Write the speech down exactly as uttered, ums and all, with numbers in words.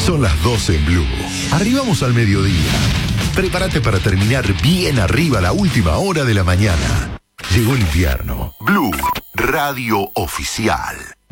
Son las doce en Blue. Arribamos al mediodía. Prepárate para terminar bien arriba la última hora de la mañana. Llegó el invierno. Blue, radio oficial.